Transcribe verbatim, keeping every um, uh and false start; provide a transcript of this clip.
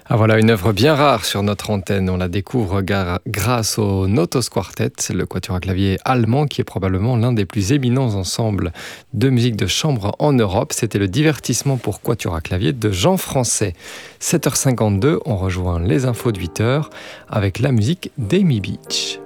Ah voilà, une œuvre bien rare sur notre antenne. On la découvre gar- grâce au Notos Quartet, le quatuor à clavier allemand qui est probablement l'un des plus éminents ensembles de musique de chambre en Europe. C'était le divertissement pour quatuor à clavier de Jean Français. sept heures cinquante-deux, on rejoint les infos de huit heures avec la musique d'Amy Beach.